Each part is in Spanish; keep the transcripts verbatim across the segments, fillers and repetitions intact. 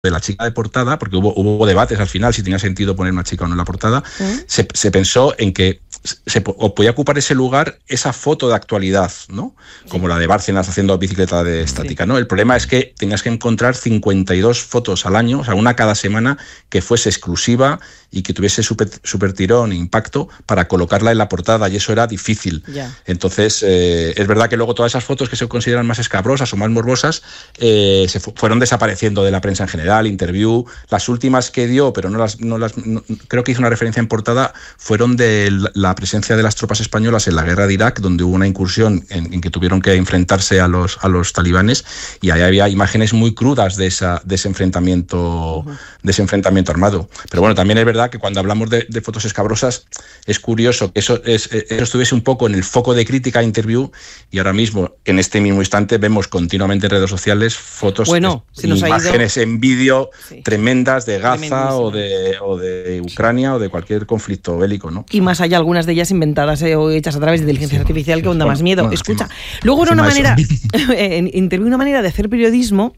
de la chica de portada, porque hubo, hubo debates al final si tenía sentido poner una chica o no en la portada, ¿Mm? se, se pensó en que se podía ocupar ese lugar esa foto de actualidad, ¿no? Como la de Bárcenas haciendo bicicleta de estática, sí. ¿no? El problema es que tenías que encontrar cincuenta y dos fotos al año, o sea, una cada semana que fuese exclusiva y que tuviese súper super tirón, impacto, para colocarla en la portada, y eso era difícil. Yeah. Entonces, eh, es verdad que luego todas esas fotos que se consideran más escabrosas o más morbosas eh, se fu fueron desapareciendo de la prensa en general, Interview. Las últimas que dio, pero no las, no las no, creo que hizo una referencia en portada, fueron de la presencia de las tropas españolas en la guerra de Irak, donde hubo una incursión en, en que tuvieron que enfrentarse a los, a los talibanes, y ahí había imágenes muy crudas de, esa, de, ese, enfrentamiento, uh-huh. de ese enfrentamiento armado. Pero bueno, también es verdad que cuando hablamos de, de fotos escabrosas, es curioso que eso, es, eso estuviese un poco en el foco de crítica a Interview, y ahora mismo, en este mismo instante, vemos continuamente en redes sociales fotos, bueno, es, imágenes en vídeo sí. tremendas de Gaza o de, o de Ucrania o de cualquier conflicto bélico, ¿no? Y más allá, algunas de ellas inventadas eh, o hechas a través de inteligencia sí, artificial sí, que aún da bueno, más miedo. Bueno, Escucha, sí, luego era una manera, en Interview, una manera de hacer periodismo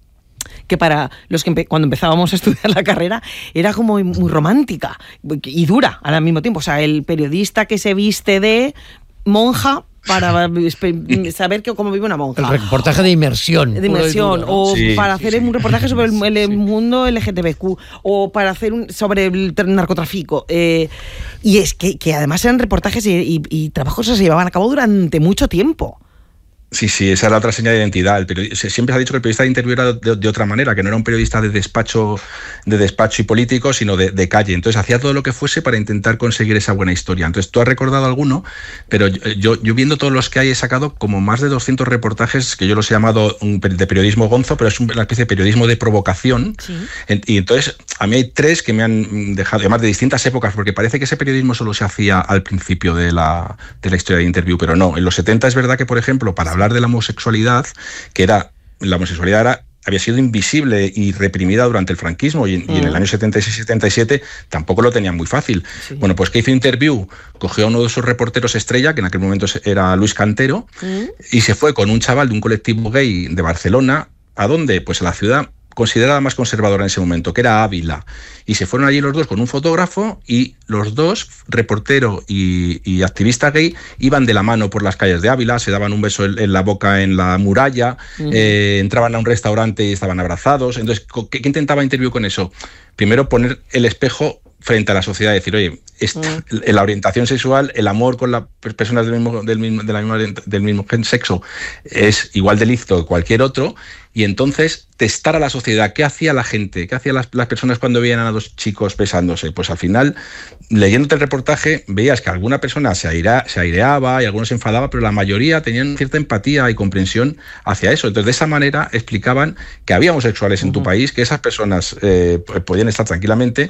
que para los que empe cuando empezábamos a estudiar la carrera era como muy romántica y dura al mismo tiempo. O sea, el periodista que se viste de monja para saber que, cómo vive una monja. El reportaje de inmersión. De inmersión. Duro, ¿no? O sí, para hacer sí, sí. un reportaje sobre el, el sí. mundo L G T B Q. O para hacer un sobre el narcotráfico. Eh, y es que, que además eran reportajes y, y, y trabajos que se llevaban a cabo durante mucho tiempo. Sí, sí, esa es la otra señal de identidad. El siempre se ha dicho que el periodista de Interview era de, de otra manera, que no era un periodista de despacho, de despacho y político, sino de, de calle. Entonces hacía todo lo que fuese para intentar conseguir esa buena historia. Entonces tú has recordado alguno, pero yo, yo viendo todos los que hay he sacado como más de doscientos reportajes, que yo los he llamado un, de periodismo gonzo, pero es una especie de periodismo de provocación. Sí. Y entonces a mí hay tres que me han dejado, además de distintas épocas, porque parece que ese periodismo solo se hacía al principio de la, de la historia de Interview, pero no. En los setenta es verdad que, por ejemplo, para hablar de la homosexualidad, que era la homosexualidad era, había sido invisible y reprimida durante el franquismo, y, mm. y en el año setenta y seis setenta y siete tampoco lo tenían muy fácil. Sí. Bueno, pues que hizo Interview, cogió a uno de sus reporteros estrella, que en aquel momento era Luis Cantero, mm. y se fue con un chaval de un colectivo gay de Barcelona. ¿A dónde? Pues a la ciudad considerada más conservadora en ese momento, que era Ávila. Y se fueron allí los dos con un fotógrafo, y los dos, reportero y, y activista gay, iban de la mano por las calles de Ávila, se daban un beso en, en la boca en la muralla, uh-huh. eh, entraban a un restaurante y estaban abrazados. Entonces, ¿qué, qué intentaba Interview con eso? Primero, poner el espejo frente a la sociedad, decir, oye, esta, uh-huh. la orientación sexual, el amor con las personas del mismo, del mismo, de la misma, del mismo sexo es igual de lícito que cualquier otro. Y entonces testar a la sociedad. ¿Qué hacía la gente? ¿Qué hacían las, las personas cuando veían a dos chicos besándose? Pues al final, leyéndote el reportaje, veías que alguna persona se, aira, se aireaba y algunos se enfadaba, pero la mayoría tenían cierta empatía y comprensión hacia eso. Entonces, de esa manera explicaban que había homosexuales uh-huh. en tu país, que esas personas eh, podían estar tranquilamente,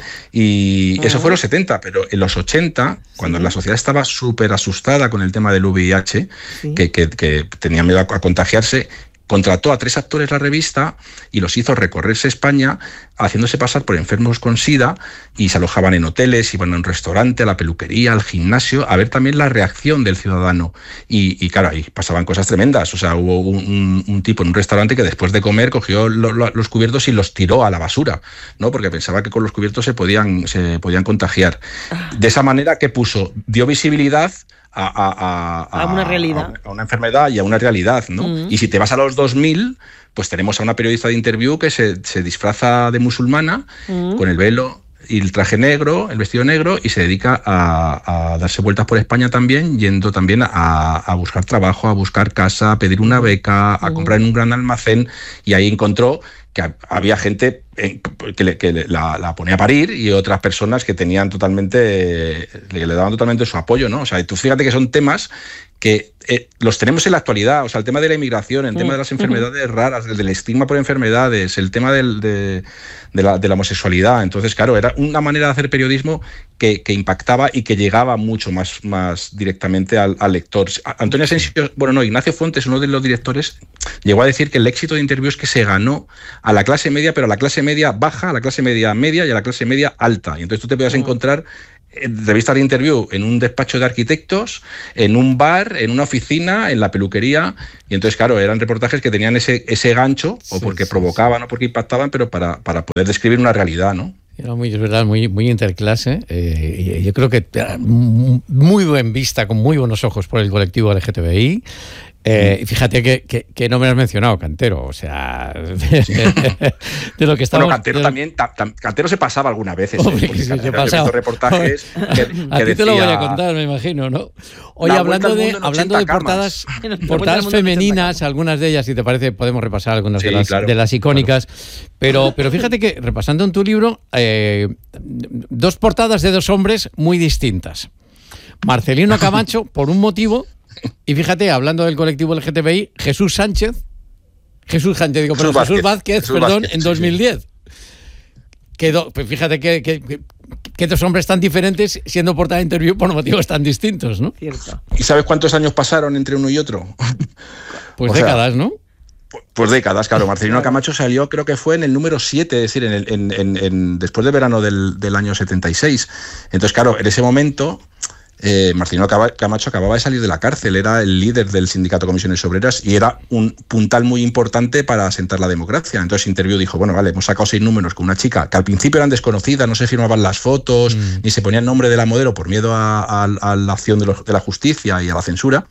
y uh-huh. eso fue en los setenta, pero en los ochenta, cuando sí. la sociedad estaba súper asustada con el tema del V I H, sí. que, que, que tenía miedo a, a contagiarse, contrató a tres actores la revista y los hizo recorrerse España haciéndose pasar por enfermos con SIDA, y se alojaban en hoteles, iban a un restaurante, a la peluquería, al gimnasio, a ver también la reacción del ciudadano. Y, y claro, ahí pasaban cosas tremendas. O sea, hubo un, un, un tipo en un restaurante que después de comer cogió lo, lo, los cubiertos y los tiró a la basura, ¿no? Porque pensaba que con los cubiertos se podían, se podían contagiar. De esa manera, ¿qué puso? Dio visibilidad A, a, a, a una realidad, a una enfermedad y a una realidad, ¿no? Uh-huh. Y si te vas a los dos mil, pues tenemos a una periodista de Interview que se, se disfraza de musulmana, uh-huh. con el velo y el traje negro, el vestido negro, y se dedica a, a darse vueltas por España también, yendo también a, a buscar trabajo, a buscar casa, a pedir una beca, a uh-huh. comprar en un gran almacén, y ahí encontró que había gente que, le, que la, la ponía a parir, y otras personas que tenían totalmente, le, le daban totalmente su apoyo, ¿no? O sea, tú fíjate que son temas que eh, los tenemos en la actualidad. O sea, el tema de la inmigración, el mm. tema de las enfermedades uh-huh. raras, el del estigma por enfermedades, el tema del, de, de, la, de la homosexualidad. Entonces, claro, era una manera de hacer periodismo que, que impactaba y que llegaba mucho más, más directamente al, al lector. Antonio Asensio, bueno, no, Ignacio Fuentes, uno de los directores, llegó a decir que el éxito de Interview es que se ganó a la clase media, pero a la clase media baja, a la clase media media y a la clase media alta. Y entonces tú te podías uh-huh. encontrar revistas de interview en un despacho de arquitectos, en un bar, en una oficina, en la peluquería, y entonces, claro, eran reportajes que tenían ese, ese gancho, o porque sí, provocaban sí. o porque impactaban, pero para, para poder describir una realidad, ¿no? Era muy, es verdad, muy, muy interclase. Eh, yo creo que muy buen vista, con muy buenos ojos por el colectivo L G T B I. Eh, y fíjate que, que, que no me has mencionado Cantero, o sea, de, de lo que estamos... Bueno, Cantero de... también, ta, ta, Cantero se pasaba algunas veces. Hombre, ¿eh? que se pasaba. Reportajes que, que a ti decía... te lo voy a contar, me imagino, ¿no? Oye, hablando de, hablando de portadas, portadas femeninas, algunas de ellas, si te parece, podemos repasar algunas sí, de, las, claro, de las icónicas, claro. pero, pero fíjate que, repasando en tu libro, eh, dos portadas de dos hombres muy distintas. Marcelino Camacho, por un motivo... Y fíjate, hablando del colectivo L G T B I, Jesús Sánchez, Jesús Sánchez, digo, Jesús, Vázquez, Jesús Vázquez, Jesús perdón, Vázquez, en dos mil diez. Sí, sí. Quedó, pues fíjate que, que, que, que dos hombres tan diferentes siendo portada de interview por motivos tan distintos, ¿no? Cierto. ¿Y sabes cuántos años pasaron entre uno y otro? Pues o décadas, sea, ¿no? Pues décadas, claro. Marcelino Camacho salió, creo que fue en el número siete, es decir, en el, en, en, en, después del verano del, del año setenta y seis. Entonces, claro, en ese momento... Eh, Marcelino Camacho acababa de salir de la cárcel, era el líder del sindicato Comisiones Obreras y era un puntal muy importante para asentar la democracia. Entonces Interview dijo, bueno, vale, hemos sacado seis números con una chica que al principio eran desconocidas, no se firmaban las fotos, mm. ni se ponía el nombre de la modelo por miedo a, a, a la acción de, los, de la justicia y a la censura.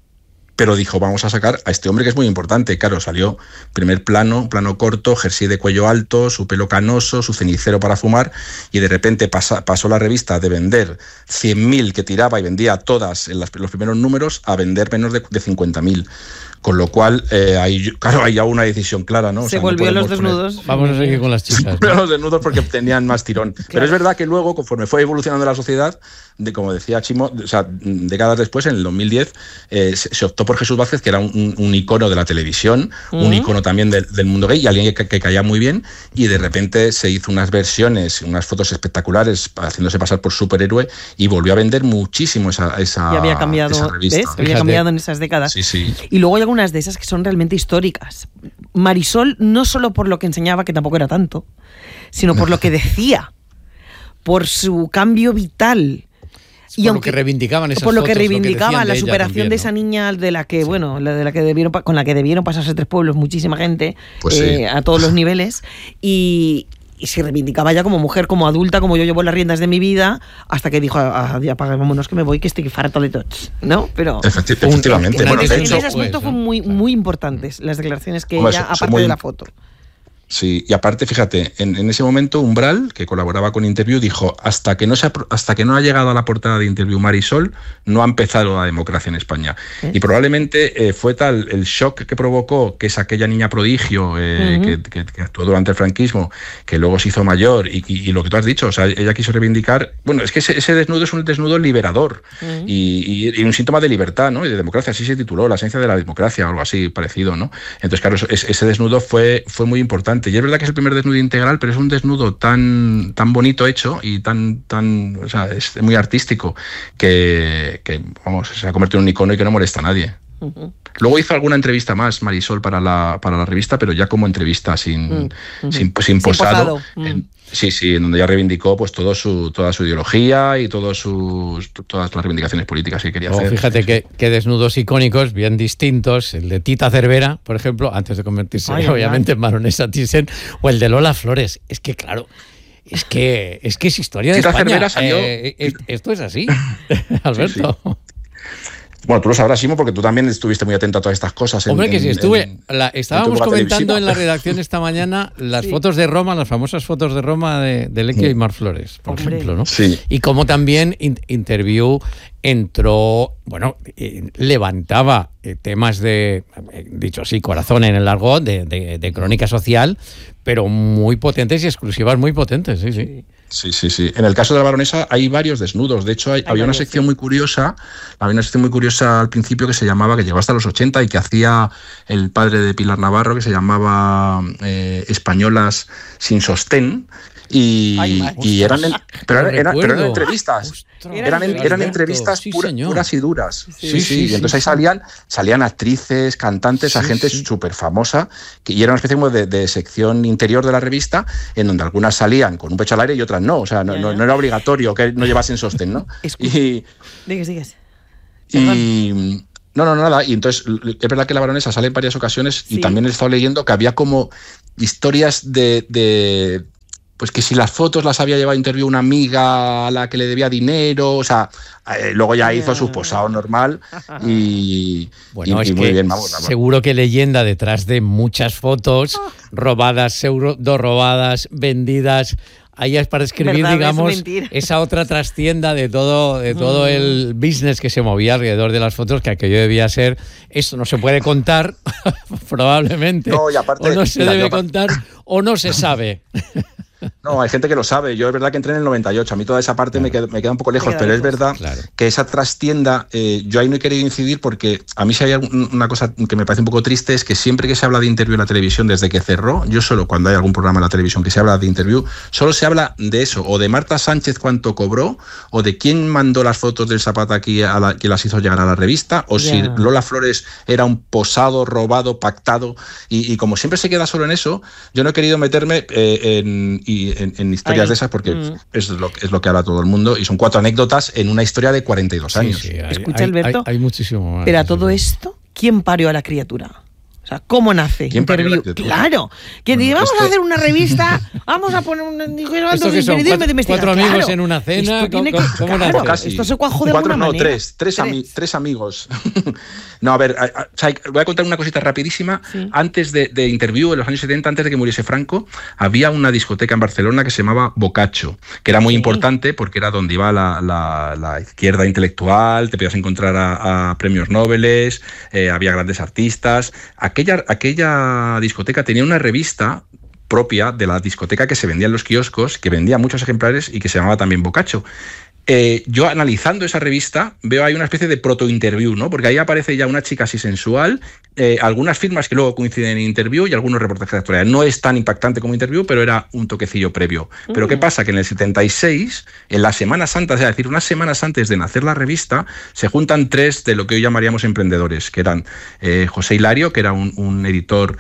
Pero dijo, vamos a sacar a este hombre que es muy importante. Claro, salió primer plano, plano corto, jersey de cuello alto, su pelo canoso, su cenicero para fumar, y de repente pasa, pasó la revista de vender cien mil que tiraba y vendía todas en las, los primeros números a vender menos de, de cincuenta mil. Con lo cual, eh, hay, claro, hay ya una decisión clara, ¿no? O Se sea, volvió no los desnudos. Poner... Vamos a seguir con las chicas. ¿no? Los desnudos porque tenían más tirón. Claro. Pero es verdad que luego, conforme fue evolucionando la sociedad, de como decía Chimo, o sea, décadas después, en el dos mil diez, eh, se, se optó por Jesús Vázquez, que era un, un, un icono de la televisión, uh-huh. un icono también de, del mundo gay, y alguien que, que caía muy bien, y de repente se hizo unas versiones, unas fotos espectaculares, haciéndose pasar por superhéroe, y volvió a vender muchísimo esa, esa, y había cambiado, esa revista. ¿ves? Había cambiado en esas décadas. Sí, sí. Y luego hay algunas de esas que son realmente históricas. Marisol, no solo por lo que enseñaba, que tampoco era tanto, sino por lo que decía, por su cambio vital. Y por aunque, lo que reivindicaban esas por lo fotos, que reivindicaba lo que la superación también, ¿no? de esa niña de la que, sí. bueno, la de la que debieron, con la que debieron pasarse tres pueblos, muchísima gente, pues eh, sí. a todos los niveles, y, y se reivindicaba ya como mujer, como adulta, como yo llevo las riendas de mi vida, hasta que dijo, apaga, vámonos que me voy, que estoy farto de tots, ¿no? Pero Efecti efectivamente. En, bueno, en, de en hecho, ese aspecto pues, fue muy, muy importantes las declaraciones que Hombre, ella, son, son aparte muy... de la foto. Sí, y aparte, fíjate, en, en ese momento Umbral, que colaboraba con Interview, dijo, hasta que no se ha, hasta que no ha llegado a la portada de Interview Marisol, no ha empezado la democracia en España. ¿Eh? Y probablemente eh, fue tal el shock que provocó, que es aquella niña prodigio eh, uh-huh. que, que, que actuó durante el franquismo, que luego se hizo mayor, y, y, y lo que tú has dicho, o sea, ella quiso reivindicar, bueno, es que ese, ese desnudo es un desnudo liberador, uh-huh. y, y, y un síntoma de libertad, ¿no? Y de democracia, así se tituló, la esencia de la democracia, o algo así parecido, ¿no? Entonces, claro, ese, ese desnudo fue, fue muy importante. Y es verdad que es el primer desnudo integral, pero es un desnudo tan, tan bonito hecho y tan, tan, o sea, es muy artístico que, que vamos, se ha convertido en un icono y que no molesta a nadie. Uh-huh. Luego hizo alguna entrevista más, Marisol, para la, para la revista, pero ya como entrevista sin, uh-huh. sin, sin posado. Sin posado. En, sí, sí, en donde ya reivindicó pues todo su, toda su ideología y todos sus, todas las reivindicaciones políticas que quería oh, hacer. Fíjate que, que desnudos icónicos, bien distintos, el de Tita Cervera, por ejemplo, antes de convertirse ay, obviamente ay. en Baronesa Thyssen, o el de Lola Flores. Es que claro, es que es, que es historia de Tita España. Cervera salió... Eh, eh, esto es así, Alberto. Sí, sí. Bueno, tú lo sabrás, Simo, porque tú también estuviste muy atento a todas estas cosas. En, Hombre, que en, sí, estuve. En, la, estábamos comentando en la redacción esta mañana las sí. fotos de Roma, las famosas fotos de Roma de, de Lequia sí. y Mar Flores, por Hombre. ejemplo, ¿no? Sí. Y como también in, Interview entró, bueno, eh, levantaba eh, temas de, eh, dicho así, corazón en el argot, de, de, de crónica social, pero muy potentes y exclusivas muy potentes, sí, sí. Sí, sí, sí. En el caso de la Baronesa hay varios desnudos. De hecho, hay, hay había una sección sí. muy curiosa, había una sección muy curiosa al principio que se llamaba, que llegó hasta los ochenta y que hacía el padre de Pilar Navarro, que se llamaba eh, Españolas sin sostén. Y, Ay, y eran, en, pero, eran, eran, pero eran entrevistas. Ostras, eran, eran, eran entrevistas sí, pura, puras y duras. Sí, sí. sí, sí. Y entonces ahí salían, salían actrices, cantantes, sí, a gente súper sí. famosa, que, y era una especie como de, de sección interior de la revista, en donde algunas salían con un pecho al aire y otras no. O sea, no, no, no era obligatorio que no llevasen sostén, ¿no? Y, Digas, digas. Y... No, no, nada. Y entonces, es verdad que la baronesa sale en varias ocasiones sí. y también he estado leyendo que había como historias de... de pues que si las fotos las había llevado a interview una amiga a la que le debía dinero, o sea, eh, luego ya hizo su posado normal y, bueno, y, es y muy que bien, vamos, vamos. Seguro que leyenda detrás de muchas fotos robadas, pseudo robadas, vendidas. Ahí es para escribir, ¿verdad? Digamos, es esa otra trastienda de todo, de todo mm. el business que se movía alrededor de las fotos, que aquello debía ser, esto no se puede contar, probablemente, no, y aparte, o no se mira, debe yo, contar, o no se sabe. No, hay gente que lo sabe. Yo es verdad que entré en el noventa y ocho. A mí toda esa parte claro. me, queda, me queda un poco lejos, pero lejos. Es verdad claro. que esa trastienda, eh, yo ahí no he querido incidir porque a mí si hay una cosa que me parece un poco triste es que siempre que se habla de Interview en la televisión, desde que cerró, yo solo cuando hay algún programa en la televisión que se habla de Interview, solo se habla de eso, o de Marta Sánchez cuánto cobró, o de quién mandó las fotos del Zapata aquí a la, que las hizo llegar a la revista, o yeah. si Lola Flores era un posado, robado, pactado, y, y como siempre se queda solo en eso, yo no he querido meterme eh, en... Y en, en historias Ahí. de esas porque mm. es, lo, es lo que habla todo el mundo y son cuatro anécdotas en una historia de cuarenta y dos años. Sí, sí, hay, Escucha, Alberto, hay, hay, hay muchísimo más. Pero a todo esto, ¿quién parió a la criatura? O sea, ¿cómo nace? ¿Quién Interview? Claro, que bueno, vamos este... a hacer una revista, vamos a poner un... ¿Esto que son? ¿Cuatro, cuatro amigos claro. en una cena? ¿Cómo, que, ¿cómo claro, nace? Casi. Esto se cuajó de Cuatro, alguna no, manera. Tres, tres, tres. Ami tres amigos. No, a ver, a, a, o sea, voy a contar una cosita rapidísima. Sí. Antes de, de Interview, en los años setenta, antes de que muriese Franco, había una discoteca en Barcelona que se llamaba Boccaccio, que era muy sí. importante porque era donde iba la, la, la izquierda intelectual, te podías encontrar a, a premios Nobel, eh, había grandes artistas. Aquella, aquella discoteca tenía una revista propia de la discoteca que se vendía en los kioscos, que vendía muchos ejemplares y que se llamaba también Boccaccio. Eh, yo analizando esa revista veo ahí una especie de proto-interview, ¿no? Porque ahí aparece ya una chica así sensual, eh, algunas firmas que luego coinciden en Interview y algunos reportajes de actualidad. No es tan impactante como Interview, pero era un toquecillo previo. Mm. Pero ¿qué pasa? Que en el setenta y seis, en la Semana Santa, es decir, unas semanas antes de nacer la revista, se juntan tres de lo que hoy llamaríamos emprendedores, que eran eh, José Hilario, que era un, un editor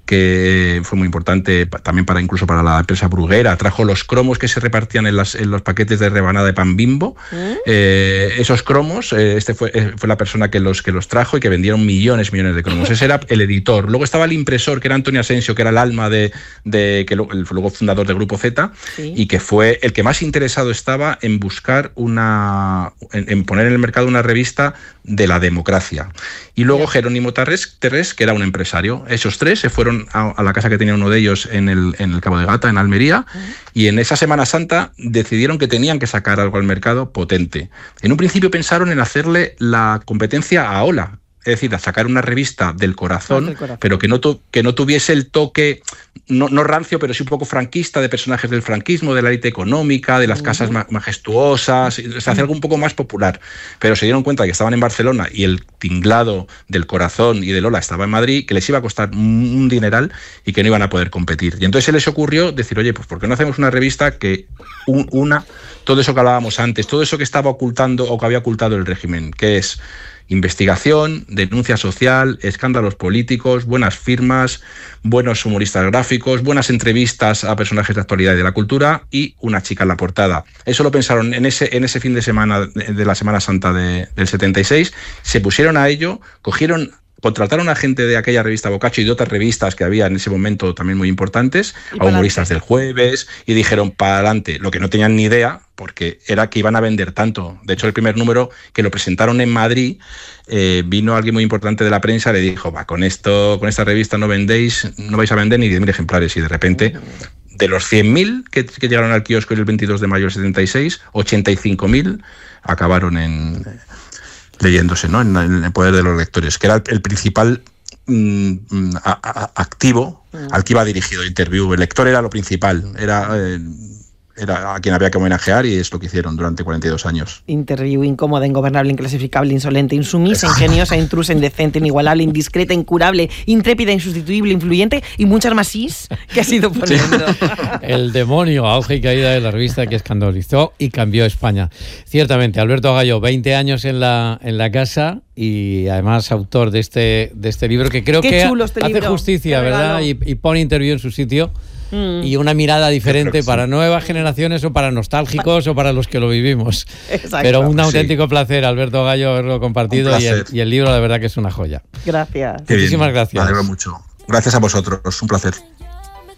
que fue muy importante también para incluso para la empresa Bruguera, trajo los cromos que se repartían en, las, en los paquetes de rebanada de pan Bimbo. ¿Mm? Eh, esos cromos, eh, este fue, eh, fue la persona que los, que los trajo y que vendieron millones, millones de cromos. Ese era el editor. Luego estaba el impresor, que era Antonio Asensio, que era el alma de, de que lo, el luego fundador del Grupo Z, ¿sí? Y que fue el que más interesado estaba en buscar una, en, en poner en el mercado una revista de la democracia. Y luego yeah. Jerónimo Terrés, Terrés, que era un empresario. Esos tres se fueron a, a la casa que tenía uno de ellos en el, en el Cabo de Gata, en Almería, uh-huh. y en esa Semana Santa decidieron que tenían que sacar algo al mercado potente. En un principio pensaron en hacerle la competencia a Hola, es decir, a sacar una revista del corazón, del corazón. pero que no, tu, que no tuviese el toque, no, no rancio, pero sí un poco franquista, de personajes del franquismo, de la élite económica, de las uh-huh. casas ma majestuosas, o sea, hacer algo un poco más popular. Pero se dieron cuenta que estaban en Barcelona y el tinglado del corazón y de Lola estaba en Madrid, que les iba a costar un dineral y que no iban a poder competir. Y entonces se les ocurrió decir, oye, pues ¿por qué no hacemos una revista que un, una, todo eso que hablábamos antes, todo eso que estaba ocultando o que había ocultado el régimen, que es investigación, denuncia social, escándalos políticos, buenas firmas, buenos humoristas gráficos, buenas entrevistas a personajes de actualidad y de la cultura y una chica en la portada. Eso lo pensaron en ese, en ese fin de semana de la Semana Santa de, del setenta y seis, se pusieron a ello, cogieron... Contrataron a gente de aquella revista Boccaccio y de otras revistas que había en ese momento también muy importantes, a humoristas del Jueves, y dijeron para adelante, lo que no tenían ni idea, porque era que iban a vender tanto. De hecho, el primer número que lo presentaron en Madrid, eh, vino alguien muy importante de la prensa, le dijo, va, con esto, con esta revista no vendéis, no vais a vender ni diez mil ejemplares, y de repente, de los cien mil que, que llegaron al kiosco el veintidós de mayo del setenta y seis, ochenta y cinco mil acabaron en... leyéndose, ¿no? En, en el poder de los lectores, que era el principal mm, a, a, activo mm. al que iba dirigido Interview. El lector era lo principal, era eh, era a quien había que homenajear y es lo que hicieron durante cuarenta y dos años. Interview: incómoda, ingobernable, inclasificable, insolente, insumisa, ingeniosa, intrusa, indecente, inigualable, indiscreta, incurable, intrépida, insustituible, influyente y muchas más is que ha sido poniendo. Sí. El demonio, auge y caída de la revista que escandalizó y cambió España. Ciertamente, Alberto Gallo, veinte años en la, en la casa y además autor de este, de este libro que creo Qué que chulo este hace libro. justicia, ¿verdad? Y, y pone Interview en su sitio. Mm. Y una mirada diferente para sí. nuevas generaciones o para nostálgicos o para los que lo vivimos. Exacto. Pero un auténtico sí. placer, Alberto Gallo, haberlo compartido y el, y el libro, la verdad que es una joya. Gracias. Muchísimas gracias. Me alegro mucho. Gracias a vosotros, un placer.